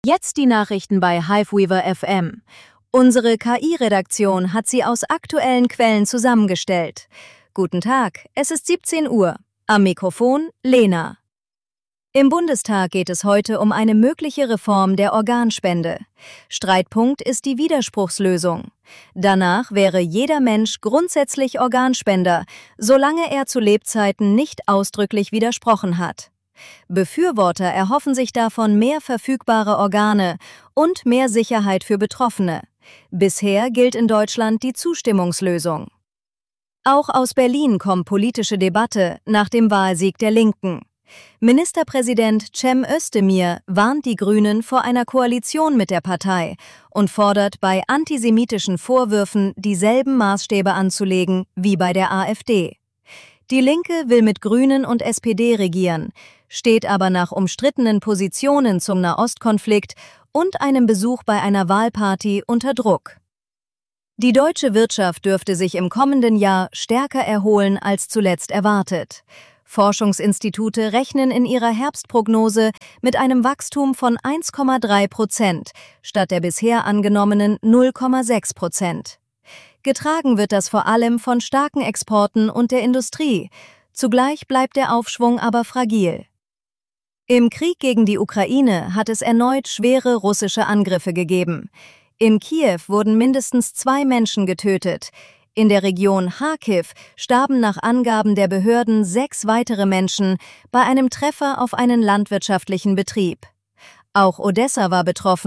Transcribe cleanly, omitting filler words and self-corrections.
Jetzt die Nachrichten bei Hiveweaver FM. Unsere KI-Redaktion hat sie aus aktuellen Quellen zusammengestellt. Guten Tag, es ist 17 Uhr. Am Mikrofon Lena. Im Bundestag geht es heute um eine mögliche Reform der Organspende. Streitpunkt ist die Widerspruchslösung. Danach wäre jeder Mensch grundsätzlich Organspender, solange er zu Lebzeiten nicht ausdrücklich widersprochen hat. Befürworter erhoffen sich davon mehr verfügbare Organe und mehr Sicherheit für Betroffene. Bisher gilt in Deutschland die Zustimmungslösung. Auch aus Berlin kommt politische Debatte nach dem Wahlsieg der Linken. Ministerpräsident Cem Özdemir warnt die Grünen vor einer Koalition mit der Partei und fordert bei antisemitischen Vorwürfen dieselben Maßstäbe anzulegen wie bei der AfD. Die Linke will mit Grünen und SPD regieren, steht aber nach umstrittenen Positionen zum Nahostkonflikt und einem Besuch bei einer Wahlparty unter Druck. Die deutsche Wirtschaft dürfte sich im kommenden Jahr stärker erholen als zuletzt erwartet. Forschungsinstitute rechnen in ihrer Herbstprognose mit einem Wachstum von 1,3% statt der bisher angenommenen 0,6%. Getragen wird das vor allem von starken Exporten und der Industrie. Zugleich bleibt der Aufschwung aber fragil. Im Krieg gegen die Ukraine hat es erneut schwere russische Angriffe gegeben. In Kiew wurden mindestens 2 Menschen getötet. In der Region Charkiw starben nach Angaben der Behörden 6 weitere Menschen bei einem Treffer auf einen landwirtschaftlichen Betrieb. Auch Odessa war betroffen.